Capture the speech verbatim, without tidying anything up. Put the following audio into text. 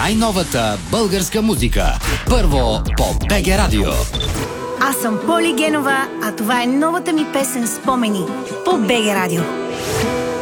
най-новата българска музика. Първо по БГ Радио. Аз съм Поли Генова, а това е новата ми песен "Спомени" по БГ Радио.